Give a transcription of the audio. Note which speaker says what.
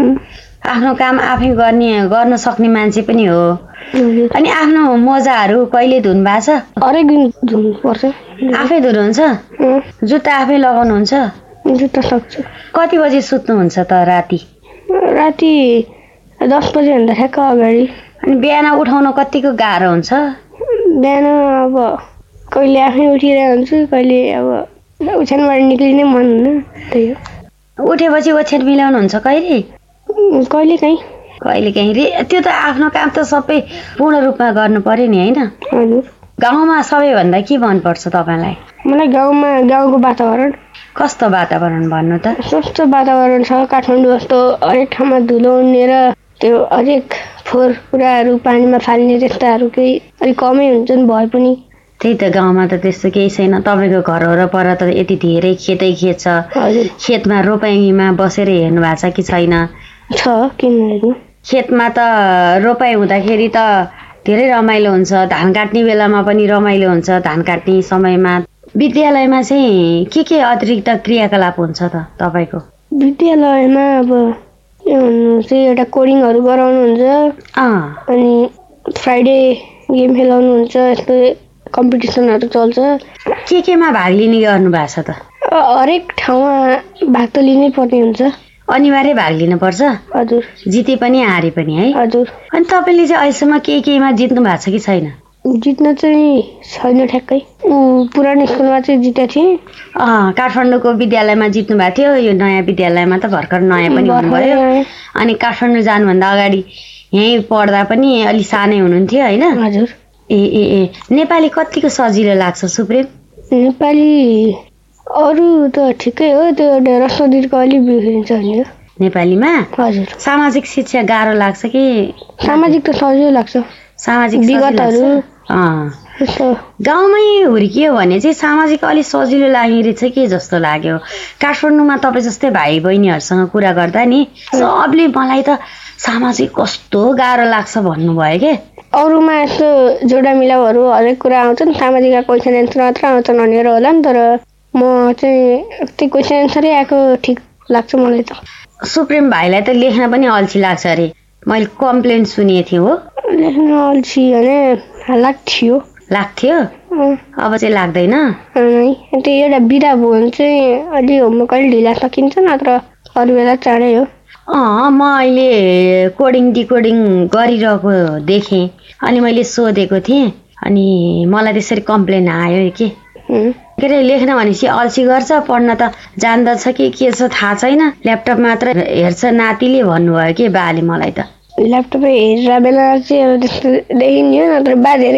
Speaker 1: आफ्नो काम आफै गर्न सक्ने मान्छे पनि हो। अनि आफ्नो मोजाहरू कहिले धुनु भएको छ?
Speaker 2: हरेक दिन धुनुपर्छ।
Speaker 1: आफै धुनुहुन्छ? जुत्ता आफै लगाउनुहुन्छ?
Speaker 2: जुत्ता सक्छु।
Speaker 1: कति बजे सुत्नुहुन्छ त राति?
Speaker 2: राति 10 बजेभन्दा ठ्याक्क अगाडि।
Speaker 1: अनि बिहान उठाउन कतिको गाह्रो हुन्छ?
Speaker 2: बिहान अब कहिले आफै उठिरहेको हुन्छु, कहिले अब ओछ्यानबाट निक्लिनै मन हुन्न, त्यही हो।
Speaker 1: उठेपछि ओछ्यान मिलाउनुहुन्छ कहिले?
Speaker 2: कहिलेकाहीँ।
Speaker 1: त्यो त आफ्नो काम त सबै पूर्ण रूपमा गर्नु पर्यो नि, होइन?
Speaker 2: हजुर।
Speaker 1: गाउँमा सबैभन्दा के मनपर्छ तपाईँलाई?
Speaker 2: मलाई गाउँको वातावरण।
Speaker 1: कस्तो वातावरण भन्नु त?
Speaker 2: स्वस्थ वातावरण छ। काठमाडौँ जस्तो हरेक ठाउँमा धुलो उड्ने र त्यो हरेक फोहोर कुराहरू पानीमा फाल्ने त्यस्ताहरू केही अलिक कमै हुन्छन् भए पनि।
Speaker 1: त्यही त, गाउँमा त त्यस्तो केही छैन। तपाईँको घर वरपर त यति धेरै खेत छ। खेतमा रोपाइँमा बसेर हेर्नु भएको छ कि छैन?
Speaker 2: छ, किन हेर्नु।
Speaker 1: खेतमा त रोपाइँ हुँदाखेरि त धेरै रमाइलो हुन्छ। धान काट्ने बेलामा पनि रमाइलो हुन्छ। धान काट्ने समयमा विद्यालयमा चाहिँ के अतिरिक्त क्रियाकलाप हुन्छ त तपाईँको?
Speaker 2: विद्यालयमा अब चाहिँ एउटा कोडिङहरू गराउनुहुन्छ, अनि फ्राइडे गेम खेलाउनुहुन्छ, यस्तो कम्पिटिसनहरू चल्छ।
Speaker 1: केमा भाग लिने गर्नु भएको छ त?
Speaker 2: हरेक ठाउँमा भाग त लिनै पर्ने हुन्छ।
Speaker 1: अनिवार्य भाग लिनुपर्छ?
Speaker 2: हजुर।
Speaker 1: जिते पनि हारे पनि है?
Speaker 2: हजुर।
Speaker 1: अनि तपाईँले चाहिँ अहिलेसम्म केहीमा जित्नु भएको छ कि छैन?
Speaker 2: जित्न चाहिँ छैन ठ्याक्कै। पुरानो स्कुलमा चाहिँ जितेको थिएँ।
Speaker 1: काठमाडौँको विद्यालयमा जित्नु भएको थियो। यो नयाँ विद्यालयमा त भर्खर नयाँ पनि हुनुभयो। अनि काठमाडौँ जानुभन्दा अगाडि यहीँ पढ्दा पनि अलि सानै हुनुहुन्थ्यो, होइन?
Speaker 2: हजुर।
Speaker 1: ए नेपाली कतिको सजिलो लाग्छ सुप्रेम?
Speaker 2: नेपाली अरू त ठिकै हो, त्यो एउटा रसोदीको अलिक बिग्रिन्छ नि।
Speaker 1: नेपालीमा?
Speaker 2: हजुर।
Speaker 1: सामाजिक शिक्षा गाह्रो लाग्छ कि?
Speaker 2: सामाजिक त सजिलो लाग्छ।
Speaker 1: सामाजिक
Speaker 2: विगतहरू
Speaker 1: गाउँमै हुर्कियो भने चाहिँ सामाजिक अलिक सजिलो लाग्ने रहेछ के जस्तो लाग्यो। काठमाडौँमा तपाईँ जस्तै भाइ बहिनीहरूसँग कुरा गर्दा नि सबले मलाई त सामाजिक कस्तो गाह्रो लाग्छ भन्नुभयो के।
Speaker 2: अरूमा यस्तो जोडा मिलाउहरू हरेक कुरा आउँछन्, सामाजिकका क्वेसन एन्सर मात्र आउँछन् भनेर होला नि, तर म चाहिँ त्यो क्वेसन एन्सरै आएको ठिक लाग्छ मलाई त।
Speaker 1: सुप्रेम भाइलाई त लेख्न पनि अल्छी लाग्छ अरे, मैले कम्प्लेन सुनेको थिएँ। हो,
Speaker 2: लेख्न अल्छी भने लाग्थ्यो। अब
Speaker 1: चाहिँ लाग्दैन?
Speaker 2: त्यो एउटा बिदा भयो भने चाहिँ अलि होमवर्क अलि ढिला सकिन्छ, नत्र अरू बेला चाँडै हो।
Speaker 1: म अहिले कोडिङ डिकोडिङ गरिरहेको देखेँ, अनि मैले सोधेको थिएँ, अनि मलाई त्यसरी कम्प्लेन आयो के अरे लेख्न भनेपछि अल्छी गर्छ, पढ्न त जान्दछ कि के छ थाहा छैन, ल्यापटप मात्र हेर्छ नातिले भन्नुभयो कि बाले मलाई त।
Speaker 2: ल्यापटप हेरेर बेला चाहिँ त्यस्तो देखिन्थ्यो, नत्र बा धेरै